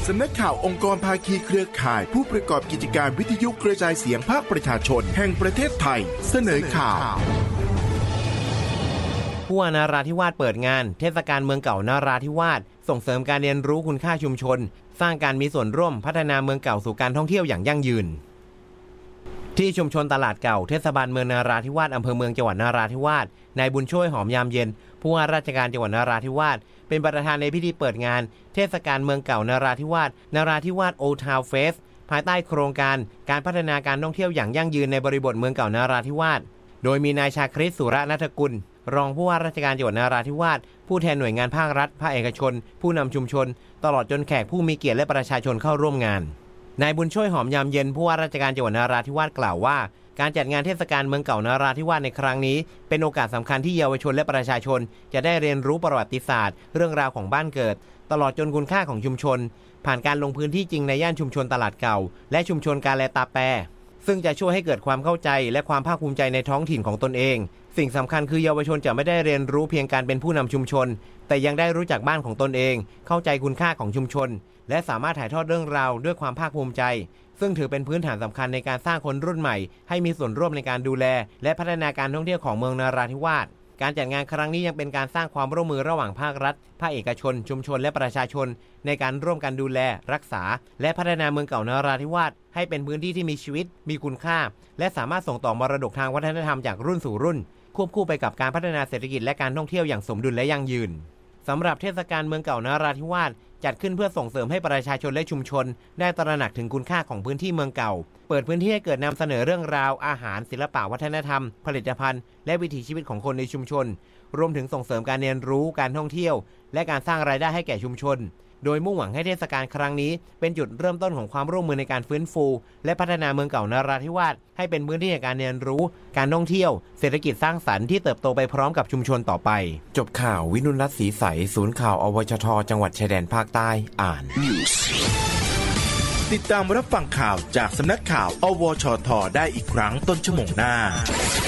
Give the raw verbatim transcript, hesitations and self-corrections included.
สำนักข่าวองค์กรภาคีเครือข่ายผู้ประกอบกิจการวิทยุกระจายเสียงภาคประชาชนแห่งประเทศไทยเสนอข่าวผู้ว่านาราธิวาสเปิดงานเทศกาลเมืองเก่านาราธิวาสส่งเสริมการเรียนรู้คุณค่าชุมชนสร้างการมีส่วนร่วมพัฒนาเมืองเก่าสู่การท่องเที่ยวอย่างยั่งยืนที่ชุมชนตลาดเก่าเทศบาลเมืองนาราธิวาสอำเภอเมืองจังหวัดนาราธิวาสนายบุญช่วยหอมยามเย็นผู้ว่าราชการจังหวัดนาราธิวาสเป็นประธานในพิธีเปิดงานเทศกาลเมืองเก่านาราธิวาสนาราธิวาสโอทาวเฟสภายใต้โครงการการพัฒนาการท่องเที่ยวอย่างยั่งยืนในบริบทเมืองเก่านาราธิวาสโดยมีนายชาคริสสุรนัฐกุลรองผู้ว่าราชการจังหวัดนาราธิวาสผู้แทนหน่วยงานภาครัฐภาคเอกชนผู้นำชุมชนตลอดจนแขกผู้มีเกียรติและประชาชนเข้าร่วมงานนายบุญช่วยหอมยามเย็นผู้ว่าราชการจังหวัดนาราธิวาสกล่าวว่าการจัดงานเทศกาลเมืองเก่านาราธิวาสในครั้งนี้เป็นโอกาสสำคัญที่เยาวชนและประชาชนจะได้เรียนรู้ประวัติศาสตร์เรื่องราวของบ้านเกิดตลอดจนคุณค่าของชุมชนผ่านการลงพื้นที่จริงในย่านชุมชนตลาดเก่าและชุมชนกาแลตาแปซึ่งจะช่วยให้เกิดความเข้าใจและความภาคภูมิใจในท้องถิ่นของตนเองสิ่งสำคัญคือเยาวชนจะไม่ได้เรียนรู้เพียงการเป็นผู้นำชุมชนแต่ยังได้รู้จักบ้านของตนเองเข้าใจคุณค่าของชุมชนและสามารถถ่ายทอดเรื่องราวด้วยความภาคภูมิใจซึ่งถือเป็นพื้นฐานสำคัญในการสร้างคนรุ่นใหม่ให้มีส่วนร่วมในการดูแลและพัฒนาการท่องเที่ยวของเมืองนาราธิวาสการจัดงานครั้งนี้ยังเป็นการสร้างความร่วมมือระหว่างภาครัฐภาคเอกชนชุมชนและประชาชนในการร่วมกันดูแลรักษาและพัฒนาเมืองเก่านาราธิวาสให้เป็นพื้นที่ที่มีชีวิตมีคุณค่าและสามารถส่งต่อมรดกทางวัฒนธรรมจากรุ่นสู่รุ่นควบคู่ไปกับการพัฒนาเศรษฐกิจและการท่องเที่ยวอย่างสมดุลและยั่งยืนสำหรับเทศกาลเมืองเก่านาราธิวาสจัดขึ้นเพื่อส่งเสริมให้ประชาชนและชุมชนได้ตระหนักถึงคุณค่าของพื้นที่เมืองเก่าเปิดพื้นที่ให้เกิดนำเสนอเรื่องราวอาหารศิลปะวัฒนธรรมผลิตภัณฑ์และวิถีชีวิตของคนในชุมชนรวมถึงส่งเสริมการเรียนรู้การท่องเที่ยวและการสร้างรายได้ให้แก่ชุมชนโดยมุ่งหวังให้เทศกาลครั้งนี้เป็นจุดเริ่มต้นของความร่วมมือในการฟื้นฟูและพัฒนาเมืองเก่านาราธิวาสให้เป็นพื้นที่ในการเรียนรู้การท่องเที่ยวเศรษฐกิจสร้างสรรค์ที่เติบโตไปพร้อมกับชุมชนต่อไปจบข่าววินุรัตน์ศรีใสศูนย์ข่าวอวชทจังหวัดชายแดนภาคใต้อ่านติดตามรับฟังข่าวจากสำนักข่าวอวชทได้อีกครั้งต้นชั่วโมงหน้า